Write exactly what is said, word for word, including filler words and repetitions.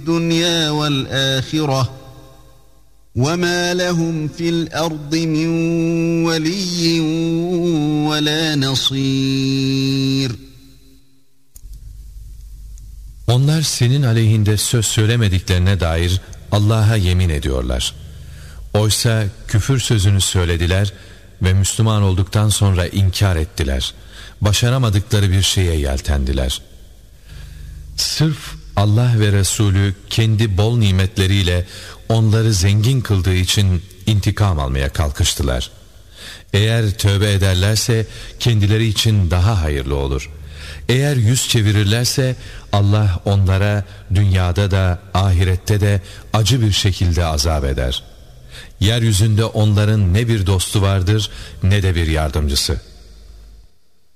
الدُّنْيَا وَالْآخِرَةِ وَمَا لَهُمْ فِي الْأَرْضِ مِنْ وَلِيٍّ وَلَا نَصِيرٍ. Onlar senin aleyhinde söz söylemediklerine dair Allah'a yemin ediyorlar. Oysa küfür sözünü söylediler ve Müslüman olduktan sonra inkar ettiler. Başaramadıkları bir şeye yeltendiler. Sırf Allah ve Resulü kendi bol nimetleriyle onları zengin kıldığı için intikam almaya kalkıştılar. Eğer tövbe ederlerse kendileri için daha hayırlı olur. Eğer yüz çevirirlerse Allah onlara dünyada da ahirette de acı bir şekilde azap eder. Yeryüzünde onların ne bir dostu vardır ne de bir yardımcısı.